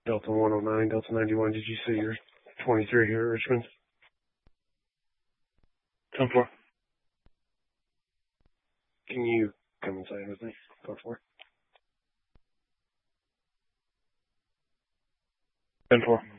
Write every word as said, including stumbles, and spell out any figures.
Delta one oh nine, Delta ninety-one, did you say you're twenty-three here at Richmond? ten four. Can you come inside with me? ten four. ten four.